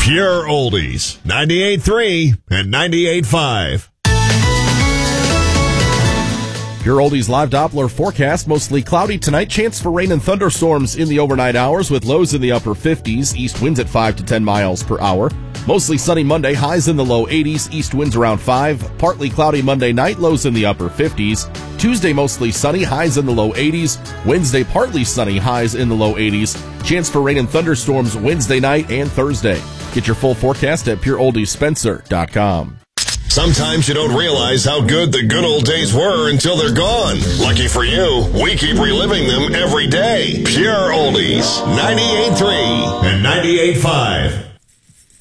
Pure Oldies, 98.3 and 98.5. Pure Oldies live Doppler forecast. Mostly cloudy tonight. Chance for rain and thunderstorms in the overnight hours with lows in the upper 50s. East winds at 5 to 10 miles per hour. Mostly sunny Monday. Highs in the low 80s. East winds around 5. Partly cloudy Monday night. Lows in the upper 50s. Tuesday mostly sunny. Highs in the low 80s. Wednesday partly sunny. Highs in the low 80s. Chance for rain and thunderstorms Wednesday night and Thursday. Get your full forecast at pureoldiespencer.com. Sometimes you don't realize how good the good old days were until they're gone. Lucky for you, we keep reliving them every day. Pure Oldies, 98.3 and 98.5.